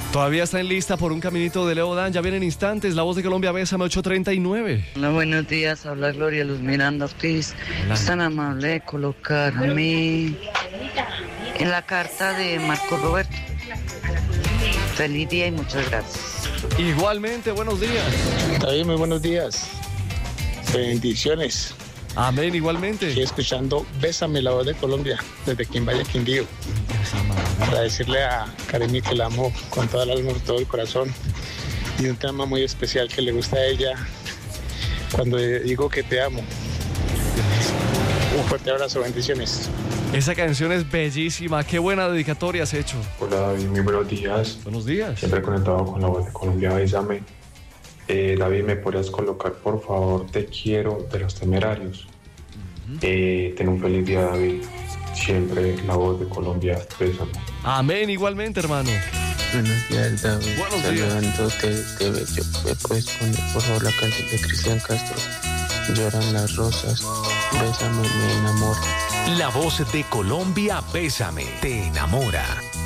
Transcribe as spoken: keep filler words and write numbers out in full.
Todavía está en lista por un caminito de Leo Dan. Ya vienen instantes. La Voz de Colombia, Bésame, ocho treinta y nueve. Hola, buenos días. Habla Gloria Luz Miranda Ortiz. Es tan amable de colocarme en la carta de Marco Roberto. Feliz día y muchas gracias. Igualmente, buenos días. David, muy buenos días. Bendiciones. Amén, igualmente. Estoy escuchando Bésame, la Voz de Colombia, desde Quimbaya, Quindío. Para decirle a Karemi que la amo con toda el alma, con todo el corazón. Y un tema muy especial que le gusta a ella cuando digo que te amo. Un fuerte abrazo, bendiciones. Esa canción es bellísima. Qué buena dedicatoria has hecho. Hola David, muy buenos días. Buenos días. Siempre conectado con la Voz de Colombia, Bésame. Eh, David, ¿me podrías colocar, por favor, Te Quiero de Los Temerarios? Uh-huh. eh, ten un feliz día, David. Siempre la Voz de Colombia, Bésame. Amén, igualmente, hermano. Buenos días, David. Buenos días. Saludándote de Bello. ¿Me puedes poner, por favor, la canción de Cristian Castro? Lloran las rosas. Bésame, me enamora. La Voz de Colombia, Bésame, te enamora.